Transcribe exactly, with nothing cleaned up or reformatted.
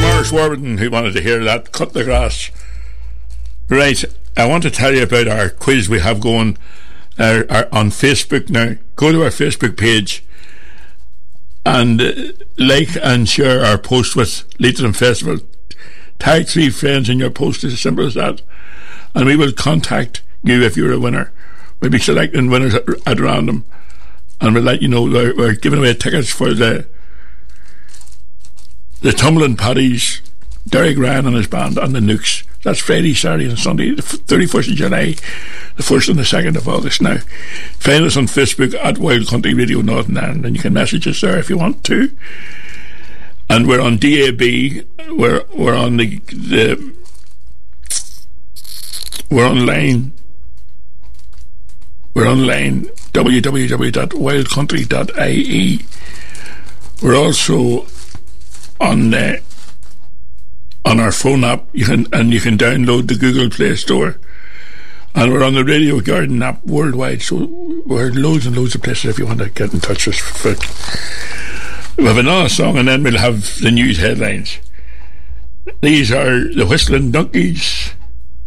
Morris Warburton, who wanted to hear that, Cut the Grass. Right, I want to tell you about our quiz we have going uh, our, on Facebook now. Go to our Facebook page and uh, like and share our post with Leitrim Festival. Tag three friends in your post, as simple as that, and we will contact you if you're a winner. We'll be selecting winners at, at random, and we'll let you know. We're, we're giving away tickets for the the Tumbling Paddies, Derek Ryan and his band, and the Nukes. That's Friday, Saturday and Sunday, the thirty-first of July, the first and the second of August. Now, find us on Facebook at Wild Country Radio Northern Ireland, and you can message us there if you want to. And we're on D A B. We're we're on the the we're online. We're online w w w dot wild country dot i e. We're also on the on our phone app. You can and you can download the Google Play Store. And we're on the Radio Garden app worldwide. So we're loads and loads of places if you want to get in touch with us. We have another song, and then we'll have the news headlines. These are the Whistling Donkeys.